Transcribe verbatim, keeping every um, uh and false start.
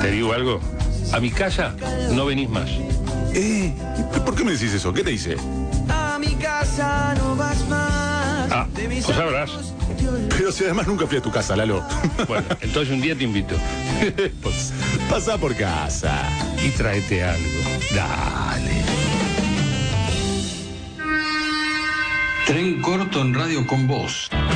Te digo algo, a mi casa no venís más. Eh, ¿por qué me decís eso? ¿Qué te hice? A mi casa no vas más. Ah, vos sabrás. Pero si además nunca fui a tu casa, Lalo. Bueno, entonces un día te invito. Pues, pasá por casa. Y tráete algo. Dale. Tren corto en Radio con Voz.